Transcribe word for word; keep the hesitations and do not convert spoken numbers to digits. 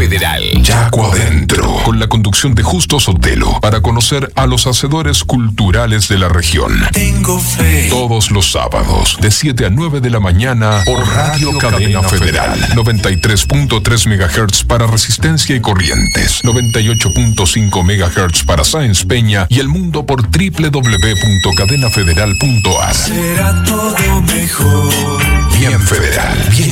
Federal. Yaco Adentro, con la conducción de Justo Sotelo, para conocer a los hacedores culturales de la región. Tengo fe. Todos los sábados, de siete a nueve de la mañana, por Radio Cadena Federal. noventa y tres punto tres megahertz para Resistencia y Corrientes. noventa y ocho punto cinco megahertz para Sáenz Peña y el mundo por doble u doble u doble u punto cadena federal punto a r. Será todo mejor. Bien federal, bien